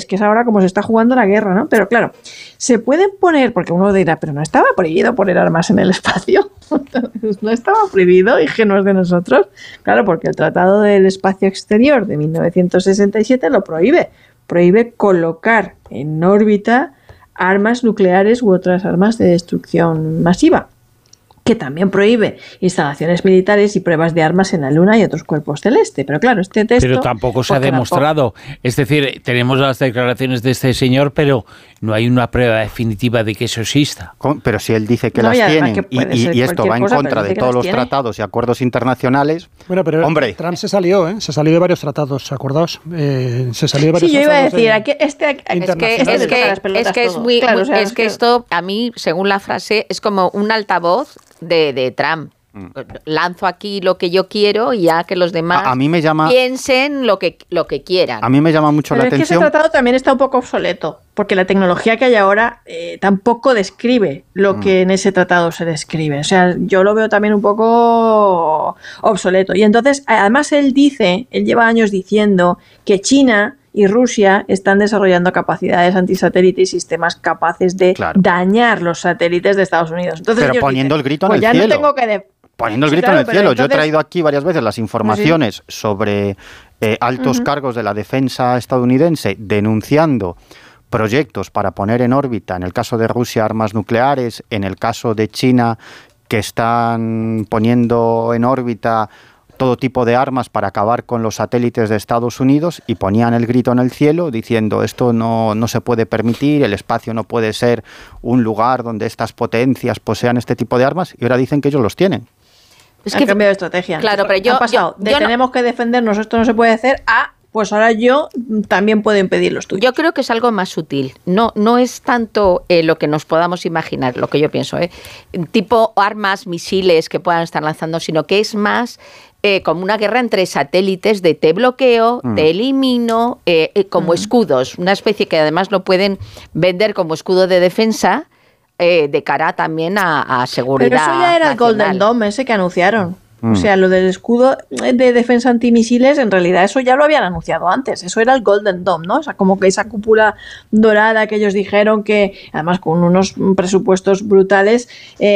que es ahora como se está jugando la guerra, ¿no? Pero claro, se pueden poner, porque uno dirá, pero no estaba prohibido poner armas en el espacio. No estaba prohibido, ingenuos de nosotros. Claro, porque el Tratado del Espacio Exterior de 1967 lo prohíbe. Prohíbe colocar en órbita armas nucleares u otras armas de destrucción masiva, que también prohíbe instalaciones militares y pruebas de armas en la Luna y otros cuerpos celestes. Pero claro, este texto... Pero tampoco se ha demostrado. Es decir, tenemos las declaraciones de este señor, pero no hay una prueba definitiva de que eso exista. Pero si él dice que las tienen y esto va en contra de todos los tratados y acuerdos internacionales... Bueno, pero hombre, Trump se salió de varios tratados, acordaos. Se salió de varios tratados. Sí, yo iba a decir, es que esto, a mí, según la frase, es como un altavoz de Trump. Lanzo aquí lo que yo quiero y ya que los demás piensen lo que quieran. A mí me llama mucho la atención. Es que ese tratado también está un poco obsoleto, porque la tecnología que hay ahora tampoco describe lo que en ese tratado se describe. O sea, yo lo veo también un poco obsoleto. Y entonces, además él lleva años diciendo que China y Rusia están desarrollando capacidades antisatélite y sistemas capaces de dañar los satélites de Estados Unidos. Entonces, pero poniendo el grito en el cielo. Poniendo el grito en el cielo. Yo he traído aquí varias veces las informaciones sobre altos cargos de la defensa estadounidense denunciando proyectos para poner en órbita, en el caso de Rusia, armas nucleares, en el caso de China, que están poniendo en órbita todo tipo de armas para acabar con los satélites de Estados Unidos, y ponían el grito en el cielo diciendo esto no se puede permitir, el espacio no puede ser un lugar donde estas potencias posean este tipo de armas, y ahora dicen que ellos los tienen. Es que cambiado de estrategia. Claro, pero yo... Ha pasado tenemos que defendernos, esto no se puede hacer, pues ahora yo también puedo impedir los tuyos. Yo creo que es algo más sutil. No es tanto lo que nos podamos imaginar, lo que yo pienso, tipo armas, misiles que puedan estar lanzando, sino que es más como una guerra entre satélites de te bloqueo, te elimino, como escudos. Una especie que además lo pueden vender como escudo de defensa de cara también a seguridad. Pero eso ya era nacional. el Golden Dome ese que anunciaron. O sea, lo del escudo de defensa antimisiles, en realidad eso ya lo habían anunciado antes. Eso era el Golden Dome, ¿no? O sea, como que esa cúpula dorada que ellos dijeron que, además con unos presupuestos brutales,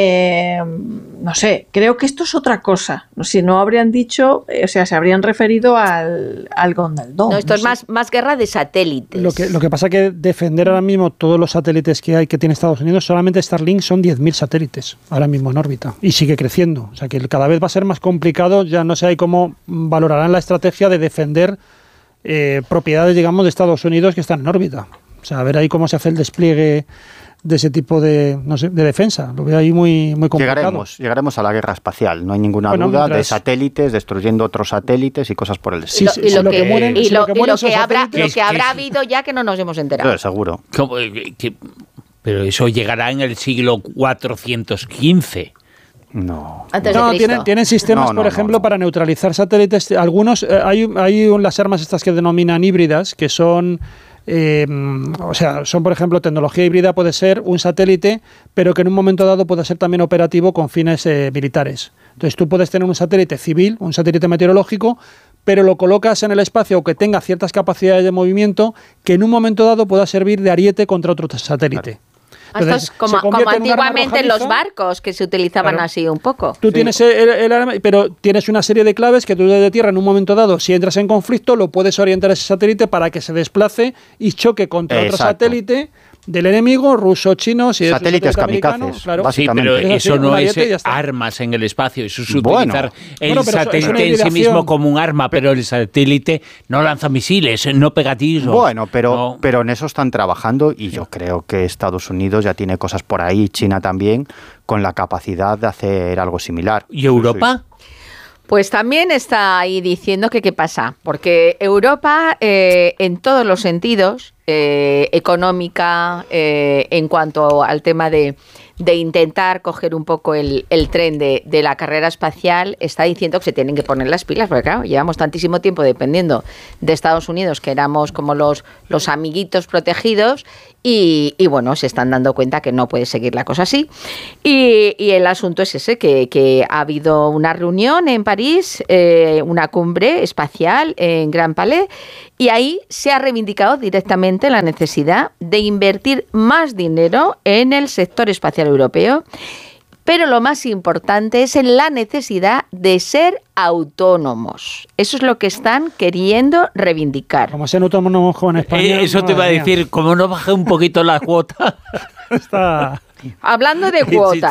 no sé, creo que esto es otra cosa. Si no habrían dicho, o sea, se habrían referido al Golden Dome. No, esto es más guerra de satélites. Lo que pasa es que defender ahora mismo todos los satélites que tiene Estados Unidos, solamente Starlink son 10.000 satélites ahora mismo en órbita. Y sigue creciendo. O sea, que cada vez va a ser más complicado, ya no sé ahí cómo valorarán la estrategia de defender propiedades, digamos, de Estados Unidos que están en órbita. O sea, a ver ahí cómo se hace el despliegue de ese tipo de defensa. Lo veo ahí muy complicado. Llegaremos a la guerra espacial, no hay ninguna duda, de satélites, destruyendo otros satélites y cosas por el estilo. Lo que habrá habido ya que no nos hemos enterado. Seguro. Pero eso llegará en el siglo 415. No. Tienen sistemas, por ejemplo, para neutralizar satélites. Algunos, hay las armas estas que denominan híbridas, que son, son, por ejemplo, tecnología híbrida puede ser un satélite, pero que en un momento dado puede ser también operativo con fines militares. Entonces tú puedes tener un satélite civil, un satélite meteorológico, pero lo colocas en el espacio o que tenga ciertas capacidades de movimiento que en un momento dado pueda servir de ariete contra otro satélite. Claro. Entonces, como antiguamente en los barcos que se utilizaban así un poco. Tú tienes el arma, pero tienes una serie de claves que tú desde tierra en un momento dado, si entras en conflicto, lo puedes orientar a ese satélite para que se desplace y choque contra otro satélite del enemigo, ruso, chino, si satélites kamikazes, claro. básicamente. Sí, pero eso no es armas en el espacio, eso es utilizar el satélite en sí mismo como un arma, pero el satélite no lanza misiles, no pega tiros. Bueno, pero en eso están trabajando y yo creo que Estados Unidos ya tiene cosas por ahí, China también, con la capacidad de hacer algo similar. ¿Y Europa? Pues también está ahí diciendo que qué pasa, porque Europa en todos los sentidos, económica, en cuanto al tema de de intentar coger un poco el tren de la carrera espacial, está diciendo que se tienen que poner las pilas, porque claro, llevamos tantísimo tiempo dependiendo de Estados Unidos, que éramos como los amiguitos protegidos, y bueno, se están dando cuenta que no puede seguir la cosa así. Y el asunto es ese, que ha habido una reunión en París, una cumbre espacial en Grand Palais, y ahí se ha reivindicado directamente la necesidad de invertir más dinero en el sector espacial europeo. Pero lo más importante es en la necesidad de ser autónomos. Eso es lo que están queriendo reivindicar. Como sean autónomos en España. Eso te iba a decir, como no baje un poquito la cuota. Está... Hablando de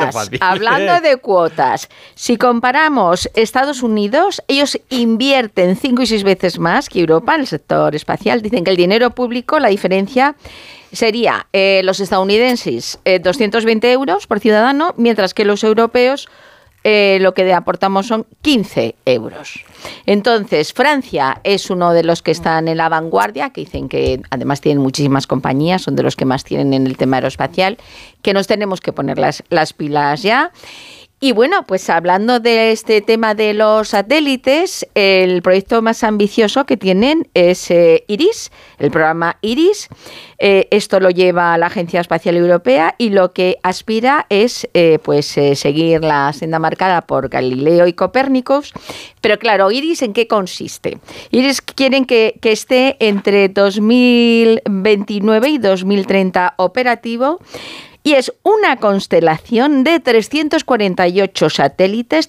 cuotas, si comparamos Estados Unidos, ellos invierten 5 y 6 veces más que Europa en el sector espacial. Dicen que el dinero público, la diferencia sería los estadounidenses 220 euros por ciudadano, mientras que los europeos lo que aportamos son 15 euros. Entonces, Francia es uno de los que están en la vanguardia, que dicen que además tienen muchísimas compañías, son de los que más tienen en el tema aeroespacial, que nos tenemos que poner las pilas ya. Y bueno, pues hablando de este tema de los satélites, el proyecto más ambicioso que tienen es IRIS, el programa IRIS. Esto lo lleva la Agencia Espacial Europea y lo que aspira es seguir la senda marcada por Galileo y Copérnicus. Pero claro, IRIS, ¿en qué consiste? IRIS quieren que esté entre 2029 y 2030 operativo. Y es una constelación de 348 satélites,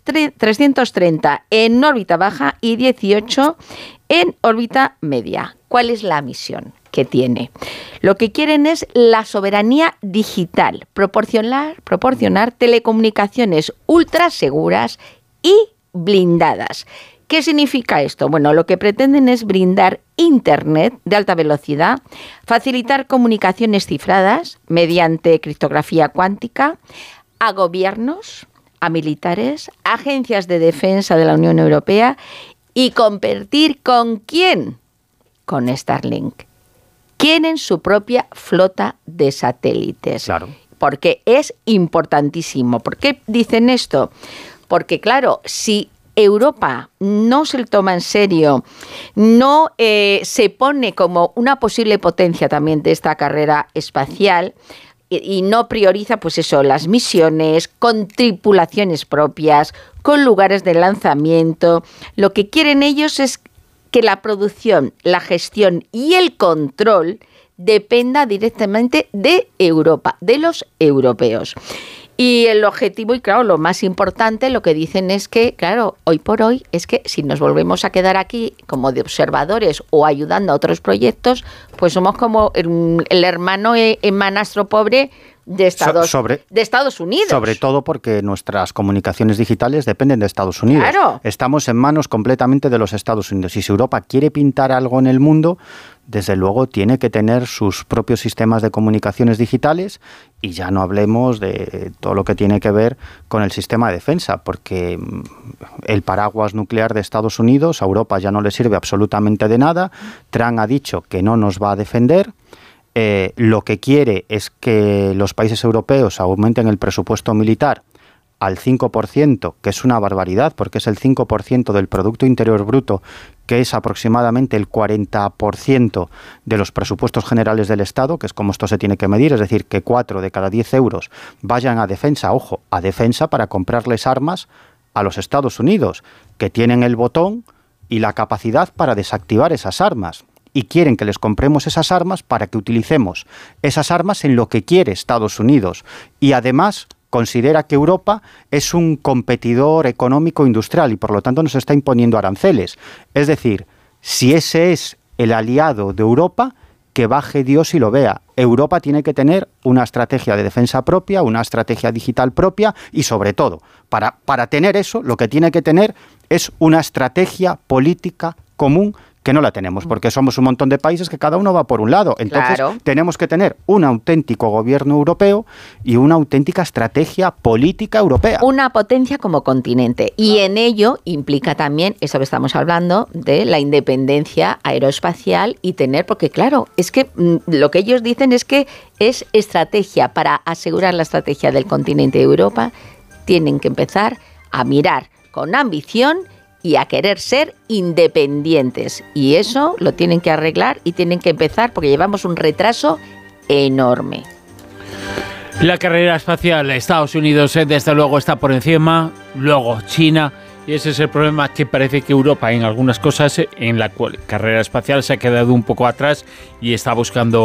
330 en órbita baja y 18 en órbita media. ¿Cuál es la misión que tiene? Lo que quieren es la soberanía digital, proporcionar telecomunicaciones ultra seguras y blindadas. ¿Qué significa esto? Bueno, lo que pretenden es brindar Internet de alta velocidad, facilitar comunicaciones cifradas mediante criptografía cuántica a gobiernos, a militares, agencias de defensa de la Unión Europea y competir ¿con quién? Con Starlink. Quieren su propia flota de satélites. Claro. Porque es importantísimo. ¿Por qué dicen esto? Porque, claro, si Europa no se lo toma en serio, no se pone como una posible potencia también de esta carrera espacial y no prioriza, pues eso, las misiones con tripulaciones propias, con lugares de lanzamiento. Lo que quieren ellos es que la producción, la gestión y el control dependa directamente de Europa, de los europeos. Y el objetivo, y claro, lo más importante, lo que dicen es que, claro, hoy por hoy, es que si nos volvemos a quedar aquí como de observadores o ayudando a otros proyectos, pues somos como el hermano hermanastro pobre de Estados Unidos. Sobre todo porque nuestras comunicaciones digitales dependen de Estados Unidos. Claro. Estamos en manos completamente de los Estados Unidos. Y si Europa quiere pintar algo en el mundo, desde luego tiene que tener sus propios sistemas de comunicaciones digitales, y ya no hablemos de todo lo que tiene que ver con el sistema de defensa, porque el paraguas nuclear de Estados Unidos a Europa ya no le sirve absolutamente de nada. Trump ha dicho que no nos va a defender. Lo que quiere es que los países europeos aumenten el presupuesto militar al 5%, que es una barbaridad, porque es el 5% del Producto Interior Bruto, que es aproximadamente el 40% de los presupuestos generales del Estado, que es como esto se tiene que medir, es decir, que 4 de cada 10 euros vayan a defensa, ojo, a defensa para comprarles armas a los Estados Unidos, que tienen el botón y la capacidad para desactivar esas armas. Y quieren que les compremos esas armas para que utilicemos esas armas en lo que quiere Estados Unidos. Y además considera que Europa es un competidor económico industrial y por lo tanto nos está imponiendo aranceles. Es decir, si ese es el aliado de Europa, que baje Dios y lo vea. Europa tiene que tener una estrategia de defensa propia, una estrategia digital propia y sobre todo, para tener eso, lo que tiene que tener es una estrategia política común que no la tenemos, porque somos un montón de países que cada uno va por un lado. Entonces, tenemos que tener un auténtico gobierno europeo y una auténtica estrategia política europea. Una potencia como continente. Y en ello implica también eso que estamos hablando de la independencia aeroespacial y tener, porque claro, es que lo que ellos dicen es que es estrategia. Para asegurar la estrategia del continente de Europa, tienen que empezar a mirar con ambición y a querer ser independientes. Y eso lo tienen que arreglar y tienen que empezar porque llevamos un retraso enorme. La carrera espacial, Estados Unidos desde luego está por encima, luego China, y ese es el problema, que parece que Europa en algunas cosas en la carrera espacial se ha quedado un poco atrás y está buscando